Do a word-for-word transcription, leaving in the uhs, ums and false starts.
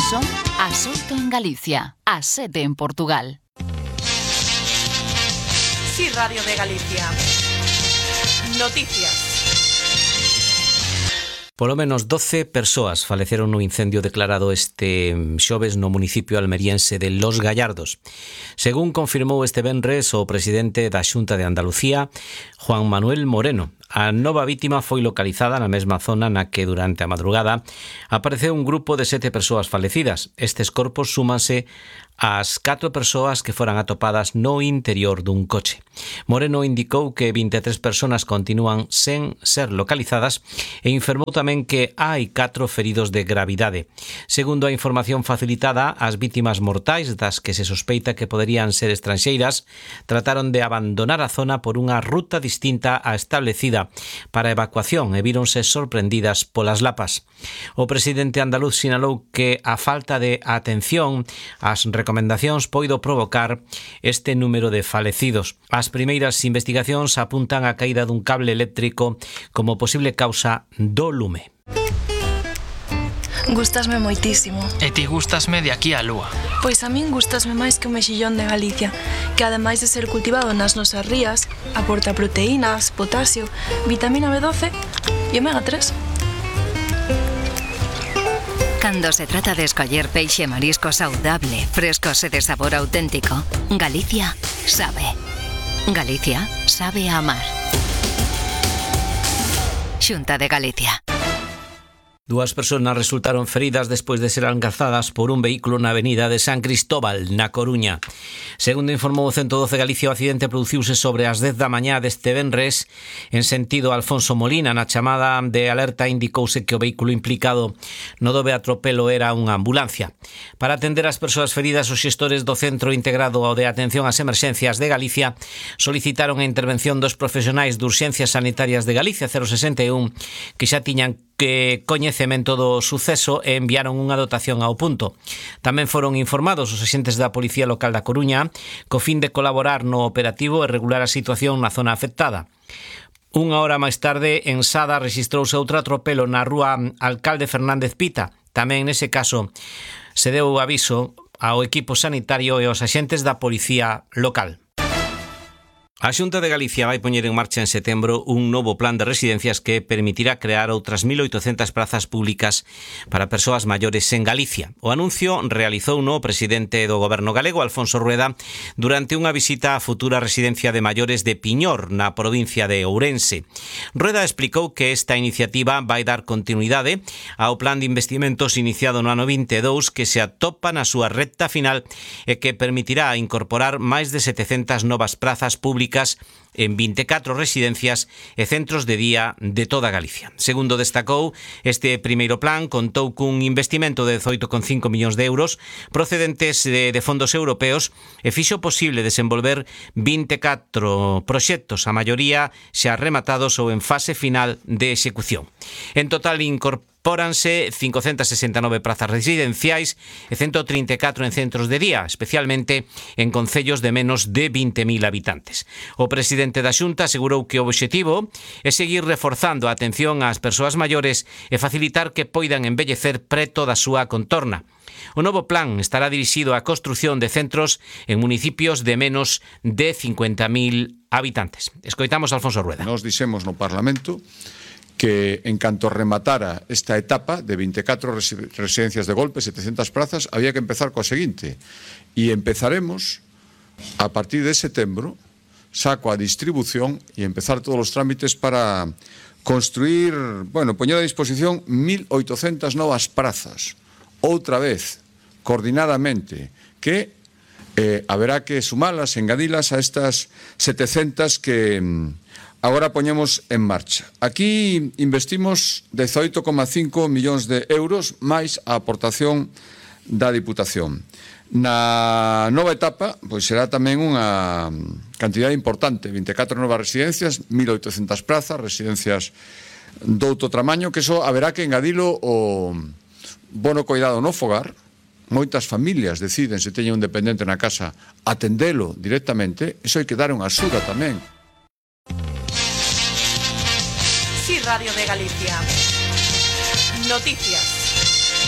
Son as oito en Galicia, as sete en Portugal. Sí, Radio de Galicia. Noticias. Polo menos doce persoas faleceron no incendio declarado este xoves no municipio almeriense de Los Gallardos. Según confirmou este venres o presidente da Xunta de Andalucía, Juan Manuel Moreno, a nova vítima foi localizada na mesma zona na que durante a madrugada apareceu un grupo de sete persoas falecidas. Estes corpos súmanse ás catro persoas que foran atopadas no interior dun coche. Moreno indicou que vinte e tres persoas continúan sen ser localizadas e informou tamén que hai catro feridos de gravidade. Segundo a información facilitada, as vítimas mortais, das que se sospeita que poderían ser estranxeiras, trataron de abandonar a zona por unha ruta distinta á establecida para a evacuación e víronse sorprendidas polas lapas. O presidente andaluz sinalou que a falta de atención ás recomendacións poido provocar este número de falecidos. As primeiras investigacións apuntan a caída dun cable eléctrico como posible causa do lume. Gústasme moitísimo. E ti gústasme de aquí á lúa. Pois a min gústasme máis que o mexillón de Galicia, que ademais de ser cultivado nas nosas rías, aporta proteínas, potasio, vitamina B doce e omega tres. Cando se trata de escoller peixe e marisco saudable, frescos e de sabor auténtico, Galicia sabe. Galicia sabe a amar. Xunta de Galicia. Dúas persoas resultaron feridas despois de ser alcanzadas por un vehículo na avenida de San Cristóbal, na Coruña. Segundo informou o ciento doce Galicia, o accidente produciuse sobre as dez da mañá deste venres en sentido Alfonso Molina. Na chamada de alerta indicouse que o vehículo implicado no dobre atropelo era unha ambulancia. Para atender as persoas feridas, os xestores do Centro Integrado de Atención ás Emerxencias de Galicia solicitaron a intervención dos profesionais de Urxencias Sanitarias de Galicia cero sesenta e un que xa tiñan que coñecemento do suceso e enviaron unha dotación ao punto. Tamén foron informados os axentes da Policía Local da Coruña co fin de colaborar no operativo e regular a situación na zona afectada. Unha hora máis tarde, en Sada, rexistrouse outro atropelo na rúa Alcalde Fernández Pita. Tamén nese caso se deu aviso ao equipo sanitario e aos axentes da Policía Local. A Xunta de Galicia vai poñer en marcha en setembro un novo plan de residencias que permitirá crear outras mil oitocentas prazas públicas para persoas maiores en Galicia. O anuncio realizou o presidente do Goberno galego, Alfonso Rueda, durante unha visita á futura residencia de maiores de Piñor, na provincia de Ourense. Rueda explicou que esta iniciativa vai dar continuidade ao plan de investimentos iniciado no ano vinte e dous que se atopa na súa recta final e que permitirá incorporar máis de setecentas novas prazas públicas en vinte e catro residencias e centros de día de toda Galicia. Segundo destacou, este primeiro plan contou cun investimento de dezoito coma cinco millóns de euros procedentes de, de fondos europeos e fixo posible desenvolver vinte e catro proxectos, a maioría xa rematados ou en fase final de execución. En total incorporou Póranse cincocentas sesenta e nove prazas residenciais e ciento trinta e catro en centros de día, especialmente en concellos de menos de vinte mil habitantes. O presidente da Xunta asegurou que o obxectivo é seguir reforzando a atención ás persoas maiores e facilitar que poidan envellecer preto da súa contorna. O novo plan estará dirixido á construción de centros en municipios de menos de cincuenta mil habitantes. Escoitamos a Alfonso Rueda. Nos dixemos no Parlamento que en canto rematara esta etapa de vinte e catro residencias de golpe, setecentas prazas, había que empezar coa seguinte. E empezaremos a partir de setembro, saco a distribución e empezar todos os trámites para construir, bueno, poñer a disposición mil oitocentas novas prazas, outra vez, coordinadamente, que eh, haberá que sumalas, engadilas a estas setecentas que agora poñemos en marcha. Aquí investimos dezoito coma cinco millóns de euros máis a aportación da Diputación. Na nova etapa, pois será tamén unha cantidade importante, vinte e catro novas residencias, mil oitocentas prazas, residencias doutro tamaño, que eso haberá que engadilo o bono coidado no fogar. Moitas familias deciden, se teñen un dependente na casa, atendelo directamente, eso hai que dar unha axuda tamén. Sí, Radio de Galicia. Noticias.